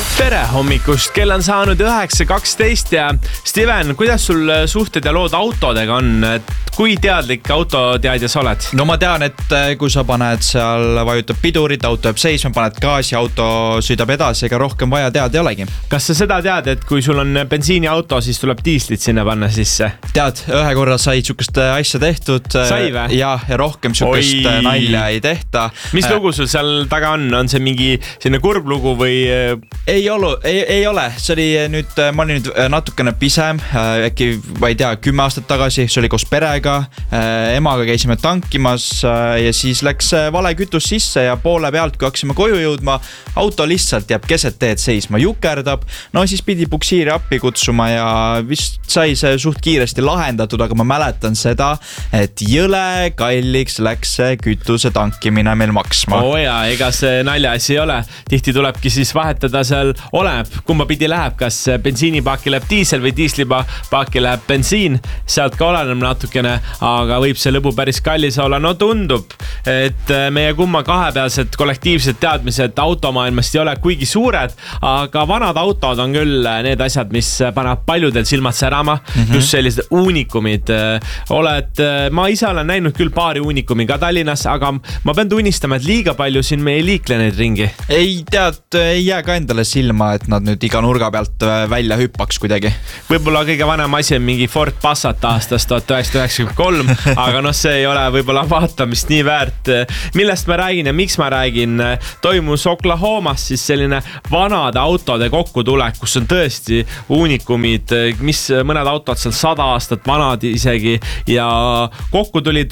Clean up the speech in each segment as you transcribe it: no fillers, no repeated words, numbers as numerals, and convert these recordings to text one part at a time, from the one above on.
Tere hommikust, kell on saanud 9:12 ja Steven, kuidas sul suhted ja lood autodega on? Kui teadlik autoteadja sa oled? No ma tean, et kui sa paned seal, vajutab pidurit, auto jääb seisma, paned gaasi, auto sõidab edasi, ega rohkem vaja teada ei olegi. Kas sa seda tead, et kui sul on bensiiniauto, siis tuleb diislit sinna panna sisse? Tead, ühe korra sai sukest asja tehtud. Sai või? Ja rohkem sukest nalja ei tehta. Mis lugu sul seal taga on? On see mingi sinna kurb lugu või? Ei ole. See oli nüüd, ma olin nüüd natukene pisem, äkki, ma ei tea, 10 aastat tagasi, see oli koos perega. Emaga käisime tankimas ja siis läks vale kütus sisse ja poole pealt, kui hakkasime koju jõudma, auto lihtsalt jääb keset teed seisma, jukerdab. No siis pidi puksiiri appi kutsuma ja vist sai see suht kiiresti lahendatud, aga ma mäletan seda, et jõle kalliks läks see kütuse tankimine meil maksma. Ja, ega see naljaasi ei ole. Tihti tulebki siis vahetada seal, oleneb, kumba pidi läheb, kas bensiinipaaki läheb diisel või diislipaaki läheb bensiin, sealt ka oleneb natukene, aga võib see lõbu päris kallis olla. No tundub, et meie kumma kahepealsed kollektiivsed teadmised automaailmast ei ole kuigi suured, aga vanad autod on küll need asjad, mis paneb paljudel silmad särama, just sellised uunikumid. Ma ise olen näinud küll paari uunikumi ka Tallinnas, aga ma pean tunnistama, et liiga palju siin me ei liikle neid ringi. Ei jää ka endale silma, et nad nüüd iga nurga pealt välja hüppaks kuidagi. Võib-olla kõige vanem asi on mingi Ford Passat aastast 1993, aga see ei ole võib-olla vaatamist nii väärt. Millest ma räägin ja miks ma räägin? Toimus Oklahomas siis selline vanade autode kokkutulek, kus on tõesti uunikumid, mis mõned autod on 100 aastat vanad isegi ja kokku tuli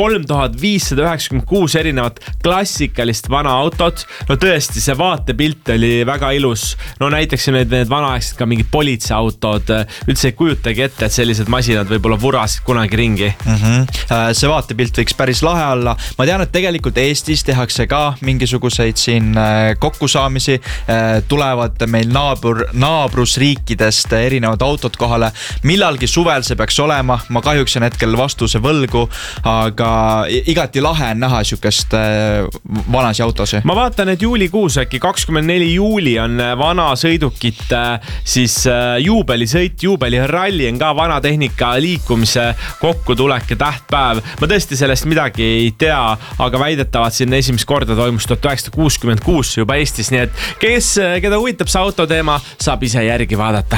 3596 erinevat klassikalist vana autot. No tõesti, see vaatepilt oli väga ilus. No näiteks need vanaaegsed ka mingid politseiautod, üldse ei kujutagi ette, et sellised masinad võib-olla vurasid kunagi ringi. See vaatepilt võiks päris lahe olla. Ma tean, et tegelikult Eestis tehakse ka mingisuguseid siin kokkusaamisi. Tulevad meil naabrusriikidest erinevad autod kohale. Millalgi suvel see peaks olema. Ma kahjuks on hetkel vastuse võlgu, aga igati lahe on näha sükest vanasi autosi. Ma vaatan, et juulikuus äkki 24 juuli on vana sõidukit siis juubelisõit, juubeliralli on ka vana tehnika liikumise kokkutulek ja tähtpäev. Ma tõesti sellest midagi ei tea, aga väidetavad siin esimest korda toimus 1966 juba Eestis, nii et keda huvitab see autoteema, saab ise järgi vaadata.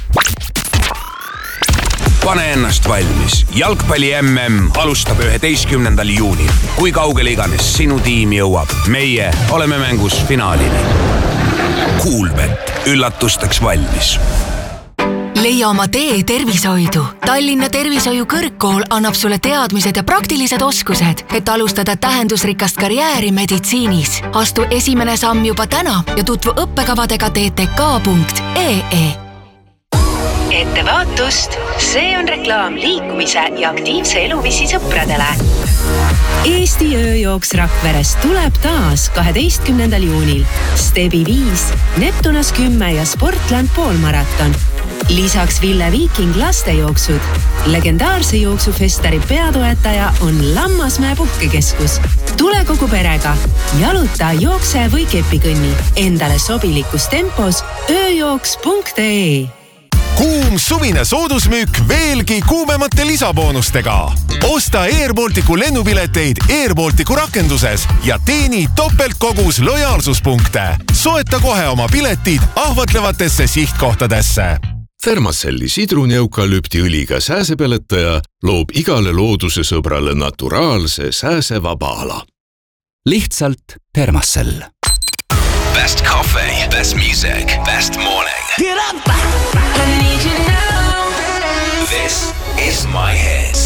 Pane ennast valmis. Jalgpalli MM alustab 11. juunil. Kui kaugele iganes sinu tiim jõuab, meie oleme mängus finaalini. Kuulbet, üllatusteks valmis. Leia oma tee tervishoidu. Tallinna Tervishoiu kõrgkool annab sulle teadmised ja praktilised oskused, et alustada tähendusrikast karjääri meditsiinis. Astu esimene samm juba täna ja tutvu õppekavadega ttk.ee. Ettevaatust, see on reklaam liikumise ja aktiivse eluviisi sõpradele. Eesti ööjooks Rakverest tuleb taas 12. juunil. Stebi 5, Neptunas 10 ja Sportland poolmaraton. Lisaks Ville Viiking lastejooksud. Legendaarse jooksufestari peatoetaja on Lammasmäe puhkekeskus. Tule kogu perega. Jaluta, jookse või kepikõnni. Endale sobilikus tempos ööjooks.ee. Kuum suvine soodusmüük veelgi kuumemate lisaboonustega. Osta Air Balticu lennupileteid Air Balticu rakenduses ja teeni topeltkogus lojaalsuspunkte. Soeta kohe oma piletid ahvatlevatesse sihtkohtadesse. Thermacelli sidruneukalüptiõliga sääsepeletaja loob igale looduse sõbrale naturaalse sääsevaba ala. Lihtsalt Thermacell. Best coffee, best music, best morning. Get up! I need you now. This is my hits.